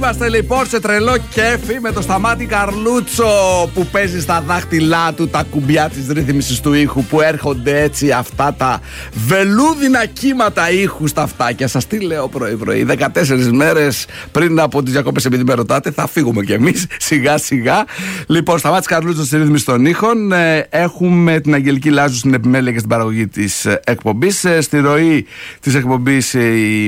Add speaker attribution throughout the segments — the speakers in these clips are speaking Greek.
Speaker 1: Είμαστε λοιπόν σε τρελό κέφι με το Σταμάτη Καρλούτσο που παίζει στα δάχτυλά του τα κουμπιά της ρύθμισης του ήχου, που έρχονται έτσι αυτά τα βελούδινα κύματα ήχου στα αυτάκια σας. Τι λέω πρωί-πρωί, 14 μέρες πριν από τις διακοπές, επειδή με ρωτάτε, θα φύγουμε κι εμείς σιγά σιγά. Λοιπόν, Σταμάτης Καρλούτσος στη ρύθμιση των ήχων. Έχουμε την Αγγελική Λάζου στην επιμέλεια και στην παραγωγή της εκπομπής. Στη ροή της εκπομπής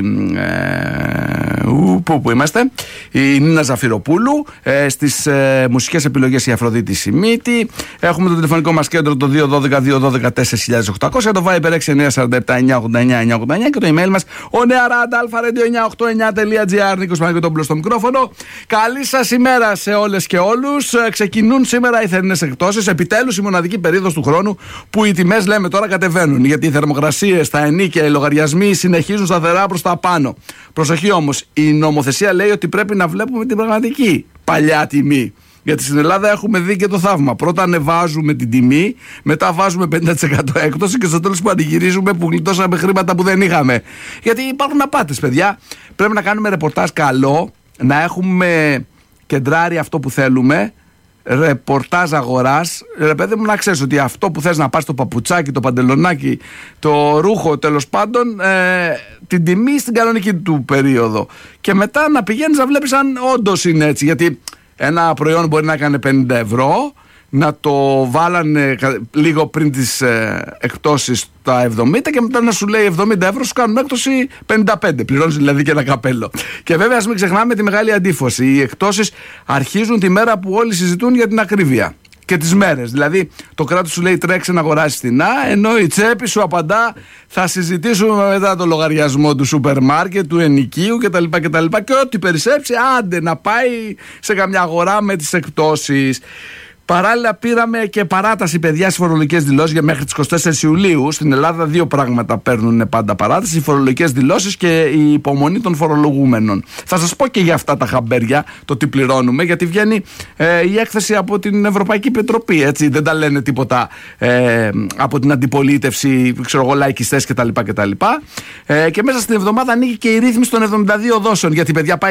Speaker 1: πού είμαστε, η Νίνα Ζαφυροπούλου. Στις μουσικές επιλογές η Αφροδίτη Σιμίτη. Έχουμε το τηλεφωνικό μας κέντρο το 212-212-4800, το Viber 6947-989-989 και το email μας ο nearanda@radio989.gr. Νίκος Παναγιώτοπουλος στο μικρόφωνο. Καλή σας ημέρα σε όλες και όλους. Ξεκινούν σήμερα οι θερινές εκπτώσεις. Επιτέλους η μοναδική περίοδος του χρόνου που οι τιμές, λέμε τώρα, κατεβαίνουν, γιατί οι θερμοκρασίες, τα ενίκια, οι λογαριασμοί συνεχίζουν σταθερά προς τα πάνω. Προσοχή όμως, η νομοθεσία λέει ότι πρέπει να βλέπουμε την πραγματική παλιά τιμή. Γιατί στην Ελλάδα έχουμε δει και το θαύμα. Πρώτα ανεβάζουμε την τιμή, μετά βάζουμε 50% έκπτωση και στο τέλος που αντιγυρίζουμε που γλιτώσαμε χρήματα που δεν είχαμε. Γιατί υπάρχουν απάτες, παιδιά. Πρέπει να κάνουμε ρεπορτάζ καλό, να έχουμε κεντράρει αυτό που θέλουμε. Ρεπορτάζ αγοράς. Ρε παιδί μου, να ξέρεις ότι αυτό που θες να πάρεις, το παπουτσάκι, το παντελονάκι, το ρούχο, τέλος πάντων, την τιμή στην κανονική του περίοδο. Και μετά να πηγαίνεις να βλέπεις αν όντως είναι έτσι. Γιατί ένα προϊόν μπορεί να έκανε 50 ευρώ, να το βάλανε λίγο πριν τις εκπτώσεις τα 70 και μετά να σου λέει 70 ευρώ, σου κάνουν έκπτωση 55. Πληρώνεις δηλαδή και ένα καπέλο. Και βέβαια, ας μην ξεχνάμε τη μεγάλη αντίφαση. Οι εκπτώσεις αρχίζουν τη μέρα που όλοι συζητούν για την ακρίβεια. Και τις μέρες. Δηλαδή, το κράτος σου λέει τρέξε να αγοράσεις φθηνά, ενώ η τσέπη σου απαντά θα συζητήσουμε μετά το λογαριασμό του σούπερ μάρκετ, του ενοικίου κτλ. Και ό,τι περισσέψει, άντε να πάει σε καμιά αγορά με τις εκπτώσεις. Παράλληλα, πήραμε και παράταση, παιδιά, στις φορολογικές δηλώσεις για μέχρι τις 24 Ιουλίου. Στην Ελλάδα δύο πράγματα παίρνουν πάντα παράταση: οι φορολογικές δηλώσεις και η υπομονή των φορολογούμενων. Θα σας πω και για αυτά τα χαμπέρια, το τι πληρώνουμε, γιατί βγαίνει η έκθεση από την Ευρωπαϊκή Επιτροπή. Έτσι, δεν τα λένε τίποτα από την αντιπολίτευση, ξέρω εγώ, λαϊκιστές κτλ. Και μέσα στην εβδομάδα ανοίγει και η ρύθμιση των 72 δόσεων. Γιατί, παιδιά, πάει